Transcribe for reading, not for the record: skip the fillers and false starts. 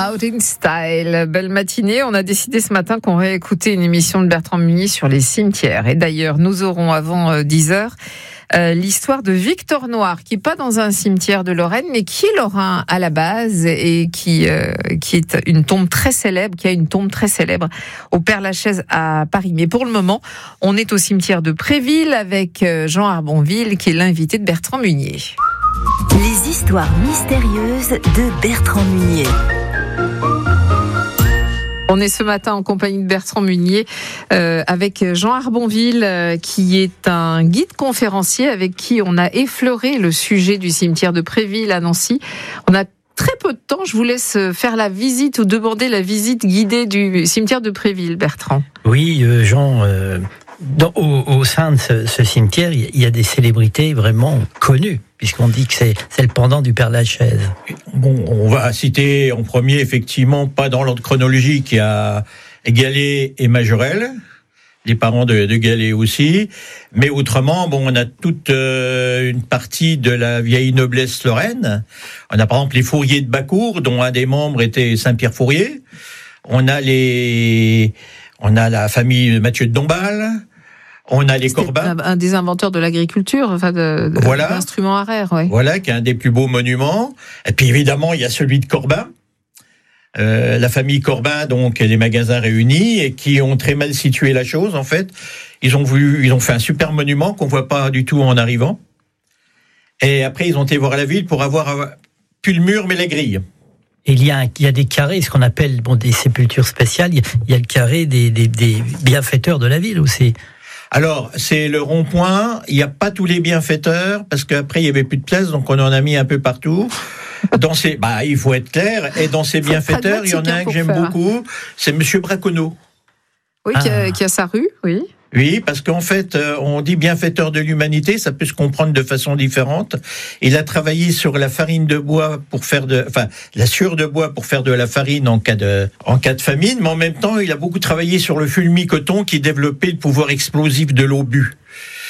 Out in Style, belle matinée. On a décidé ce matin qu'on réécoutait une émission de Bertrand Munier sur les cimetières. Et d'ailleurs, nous aurons avant 10h l'histoire de Victor Noir, qui n'est pas dans un cimetière de Lorraine, mais qui est lorrain à la base et qui est une tombe très célèbre, qui a une tombe très célèbre au Père-Lachaise à Paris. Mais pour le moment, on est au cimetière de Préville avec Jean Arbonville, qui est l'invité de Bertrand Munier. Les histoires mystérieuses de Bertrand Munier. On est ce matin en compagnie de Bertrand Munier avec Jean Arbonville qui est un guide conférencier avec qui on a effleuré le sujet du cimetière de Préville à Nancy. On a très peu de temps, je vous laisse faire la visite ou demander la visite guidée du cimetière de Préville, Bertrand. Oui, Jean, au sein de ce cimetière, il y a des célébrités vraiment connues, puisqu'on dit que c'est le pendant du Père-Lachaise. Bon, on va citer en premier, effectivement, pas dans l'ordre chronologique, il y a Gallet et Majorelle, les parents de Gallet aussi, mais autrement, bon, on a toute une partie de la vieille noblesse lorraine. On a par exemple les Fourier de Bacourt, dont un des membres était Saint-Pierre Fourier. On a la famille Mathieu de Dombasle. On a les Corbin. Un des inventeurs de l'agriculture, enfin voilà. D'instruments à rare, ouais. Voilà, qui est un des plus beaux monuments. Et puis évidemment, il y a celui de Corbin. La famille Corbin, donc, et les magasins réunis, et qui ont très mal situé la chose, en fait. Ils ont fait un super monument qu'on voit pas du tout en arrivant. Et après, ils ont été voir la ville pour avoir plus le mur, mais la grille. Et il y a des carrés, ce qu'on appelle des sépultures spéciales. Il y a le carré des bienfaiteurs de la ville aussi. Alors, c'est le rond-point. Il n'y a pas tous les bienfaiteurs, parce qu'après, il n'y avait plus de place, donc on en a mis un peu partout. Il faut être clair. Et dans ces bienfaiteurs, il y en a un que j'aime beaucoup. C'est Monsieur Braconneau. Oui, qui a sa rue, oui. Oui, parce qu'en fait, on dit bienfaiteur de l'humanité, ça peut se comprendre de façon différente. Il a travaillé sur la farine de bois la sciure de bois pour faire de la farine en cas de famine, mais en même temps, il a beaucoup travaillé sur le fulmi-coton qui développait le pouvoir explosif de l'obus.